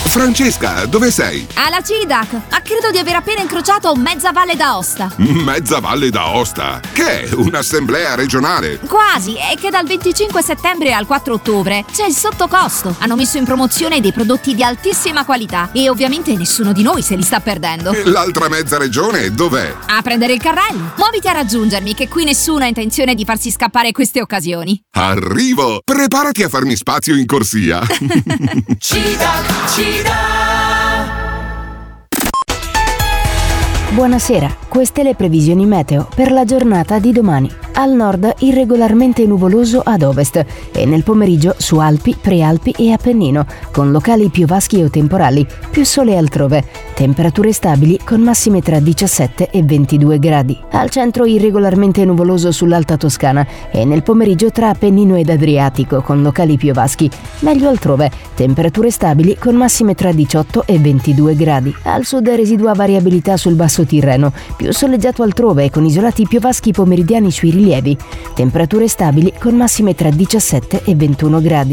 Francesca, dove sei? Alla CIDAC, ma credo di aver appena incrociato Mezza Valle d'Aosta. Mezza Valle d'Aosta? Che è? Un'assemblea regionale? Quasi, è che dal 25 settembre al 4 ottobre c'è il sottocosto. Hanno messo in promozione dei prodotti di altissima qualità e ovviamente nessuno di noi se li sta perdendo. E l'altra mezza regione dov'è? A prendere il carrello. Muoviti a raggiungermi, che qui nessuno ha intenzione di farsi scappare queste occasioni. Arrivo! Preparati a farmi spazio in corsia. Buonasera, queste le previsioni meteo per la giornata di domani. Al nord irregolarmente nuvoloso ad ovest e nel pomeriggio su Alpi, Prealpi e Appennino, con locali piovaschi o temporali, più sole altrove. Temperature stabili con massime tra 17 e 22 gradi. Al centro irregolarmente nuvoloso sull'Alta Toscana e nel pomeriggio tra Appennino ed Adriatico, con locali piovaschi. Meglio altrove, temperature stabili con massime tra 18 e 22 gradi. Al sud residua variabilità sul basso Tirreno, più soleggiato altrove con isolati piovaschi pomeridiani sui rilievi. Temperature stabili con massime tra 17 e 21 gradi.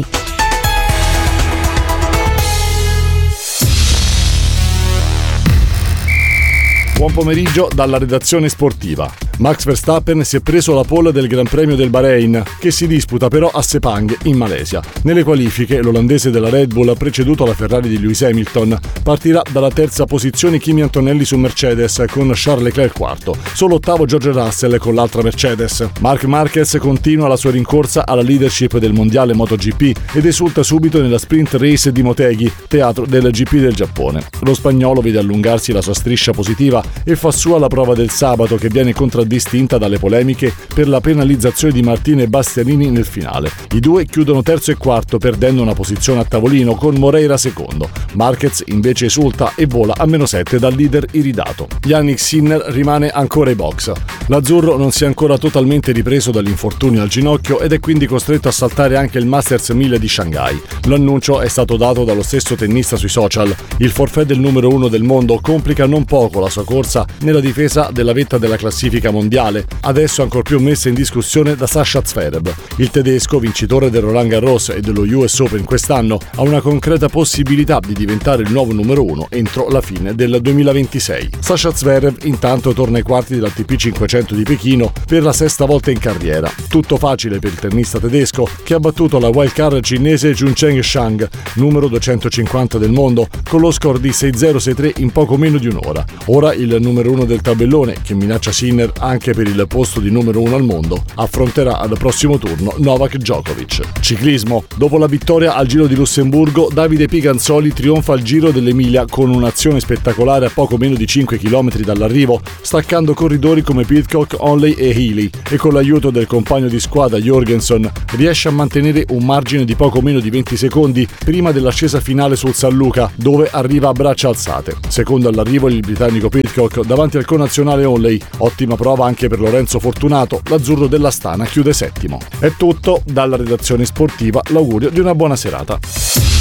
Buon pomeriggio dalla redazione sportiva. Max Verstappen si è preso la pole del Gran Premio del Bahrain, che si disputa però a Sepang, in Malesia. Nelle qualifiche, l'olandese della Red Bull ha preceduto la Ferrari di Lewis Hamilton. Partirà dalla terza posizione Kimi Antonelli su Mercedes, con Charles Leclerc quarto. Solo ottavo George Russell con l'altra Mercedes. Marc Marquez continua la sua rincorsa alla leadership del mondiale MotoGP ed esulta subito nella sprint race di Motegi, teatro del GP del Giappone. Lo spagnolo vede allungarsi la sua striscia positiva e fa sua la prova del sabato, che viene contraddistinta dalle polemiche per la penalizzazione di Martini e Bastianini nel finale. I due chiudono terzo e quarto, perdendo una posizione a tavolino con Moreira secondo. Marquez invece esulta e vola a -7 dal leader iridato. Yannick Sinner rimane ancora ai box. L'azzurro non si è ancora totalmente ripreso dall'infortunio al ginocchio ed è quindi costretto a saltare anche il Masters 1000 di Shanghai. L'annuncio è stato dato dallo stesso tennista sui social. Il forfait del numero 1 del mondo complica non poco la sua corsa nella difesa della vetta della classifica mondiale, adesso ancor più messa in discussione da Sasha Zverev. Il tedesco, vincitore del Roland Garros e dello US Open quest'anno, ha una concreta possibilità di diventare il nuovo numero 1 entro la fine del 2026. Sasha Zverev intanto torna ai quarti dell'ATP 500 di Pechino per la sesta volta in carriera. Tutto facile per il tennista tedesco, che ha battuto la wildcard cinese Juncheng Shang, numero 250 del mondo, con lo score di 6-0-6-3 in poco meno di un'ora. Ora il numero 1 del tabellone, che minaccia Sinner anche per il posto di numero 1 al mondo, affronterà al prossimo turno Novak Djokovic. Ciclismo. Dopo la vittoria al Giro di Lussemburgo, Davide Piganzoli trionfa al Giro dell'Emilia con un'azione spettacolare a poco meno di 5 km dall'arrivo, staccando corridori come Pidcock, Onley e Healy, e con l'aiuto del compagno di squadra Jorgensen riesce a mantenere un margine di poco meno di 20 secondi prima dell'ascesa finale sul San Luca, dove arriva a braccia alzate. Secondo all'arrivo il britannico Pidcock davanti al connazionale Onley. Ottima prova anche per Lorenzo Fortunato, l'azzurro dell'Astana chiude settimo. È tutto dalla redazione sportiva, l'augurio di una buona serata.